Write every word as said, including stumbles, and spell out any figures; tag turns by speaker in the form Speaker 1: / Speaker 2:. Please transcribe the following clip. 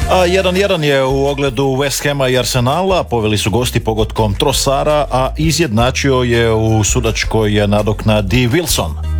Speaker 1: A jedan jedan je u ogledu West Hama i Arsenala, poveli su gosti pogodkom Trossara, a izjednačio je u sudačkoj nadoknadi Wilson.